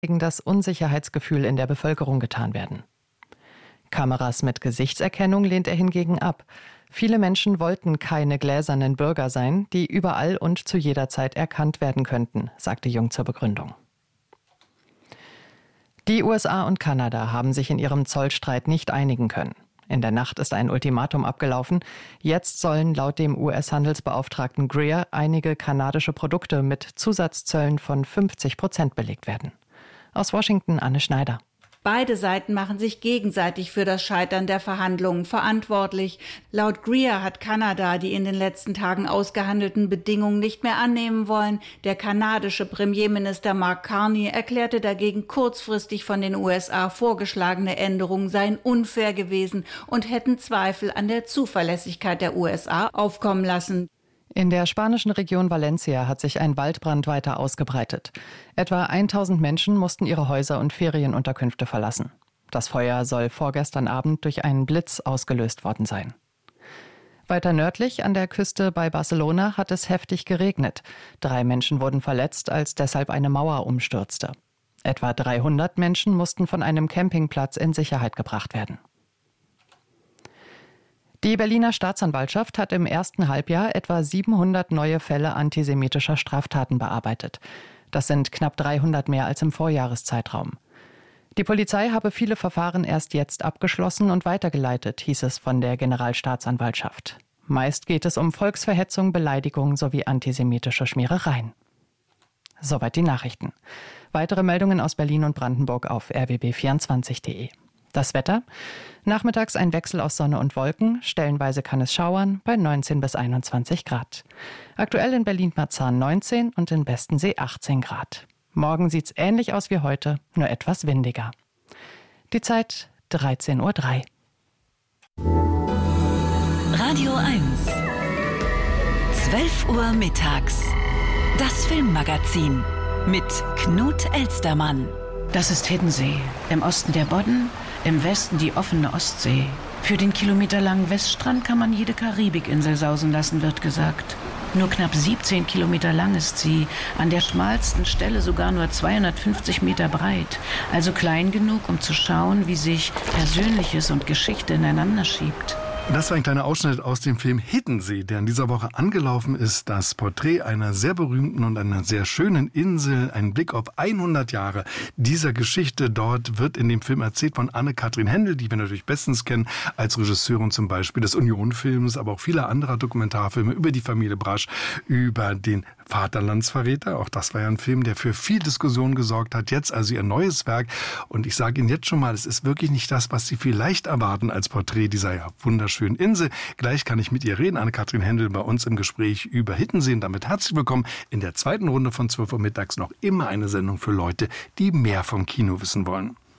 gegen das Unsicherheitsgefühl in der Bevölkerung getan werden. Kameras mit Gesichtserkennung lehnt er hingegen ab. Viele Menschen wollten keine gläsernen Bürger sein, die überall und zu jeder Zeit erkannt werden könnten, sagte Jung zur Begründung. Die USA und Kanada haben sich in ihrem Zollstreit nicht einigen können. In der Nacht ist ein Ultimatum abgelaufen. Jetzt sollen laut dem US-Handelsbeauftragten Greer einige kanadische Produkte mit Zusatzzöllen von 50% belegt werden. Aus Washington Anne Schneider. Beide Seiten machen sich gegenseitig für das Scheitern der Verhandlungen verantwortlich. Laut Greer hat Kanada die in den letzten Tagen ausgehandelten Bedingungen nicht mehr annehmen wollen. Der kanadische Premierminister Mark Carney erklärte dagegen, kurzfristig von den USA vorgeschlagene Änderungen seien unfair gewesen und hätten Zweifel an der Zuverlässigkeit der USA aufkommen lassen. In der spanischen Region Valencia hat sich ein Waldbrand weiter ausgebreitet. Etwa 1000 Menschen mussten ihre Häuser und Ferienunterkünfte verlassen. Das Feuer soll vorgestern Abend durch einen Blitz ausgelöst worden sein. Weiter nördlich an der Küste bei Barcelona hat es heftig geregnet. 3 Menschen wurden verletzt, als deshalb eine Mauer umstürzte. Etwa 300 Menschen mussten von einem Campingplatz in Sicherheit gebracht werden. Die Berliner Staatsanwaltschaft hat im ersten Halbjahr etwa 700 neue Fälle antisemitischer Straftaten bearbeitet. Das sind knapp 300 mehr als im Vorjahreszeitraum. Die Polizei habe viele Verfahren erst jetzt abgeschlossen und weitergeleitet, hieß es von der Generalstaatsanwaltschaft. Meist geht es um Volksverhetzung, Beleidigung sowie antisemitische Schmierereien. Soweit die Nachrichten. Weitere Meldungen aus Berlin und Brandenburg auf rbb24.de. Das Wetter: Nachmittags ein Wechsel aus Sonne und Wolken, stellenweise kann es schauern, bei 19 bis 21 Grad. Aktuell in Berlin-Marzahn 19 und in Bestensee 18 Grad. Morgen sieht's ähnlich aus wie heute, nur etwas windiger. Die Zeit 13:03 Uhr. Radio 1. 12 Uhr mittags. Das Filmmagazin mit Knut Elstermann. Das ist Hiddensee. Im Osten der Bodden, im Westen die offene Ostsee. Für den kilometerlangen Weststrand kann man jede Karibikinsel sausen lassen, wird gesagt. Nur knapp 17 Kilometer lang ist sie, an der schmalsten Stelle sogar nur 250 Meter breit. Also klein genug, um zu schauen, wie sich Persönliches und Geschichte ineinander schiebt. Das war ein kleiner Ausschnitt aus dem Film Hiddensee, der in dieser Woche angelaufen ist. Das Porträt einer sehr berühmten und einer sehr schönen Insel. Ein Blick auf 100 Jahre dieser Geschichte. Dort wird in dem Film erzählt von Anne-Kathrin Hendel, die wir natürlich bestens kennen als Regisseurin zum Beispiel des Union-Films, aber auch vieler anderer Dokumentarfilme über die Familie Brasch, über den Vaterlandsverräter. Auch das war ja ein Film, der für viel Diskussion gesorgt hat. Jetzt also ihr neues Werk. Und ich sage Ihnen jetzt schon mal, es ist wirklich nicht das, was Sie vielleicht erwarten als Porträt dieser ja wunderschönen Insel. Gleich kann ich mit ihr reden. Anne-Kathrin Hendel bei uns im Gespräch über Hiddensee. Und damit herzlich willkommen in der zweiten Runde von 12 Uhr mittags. Noch immer eine Sendung für Leute, die mehr vom Kino wissen wollen.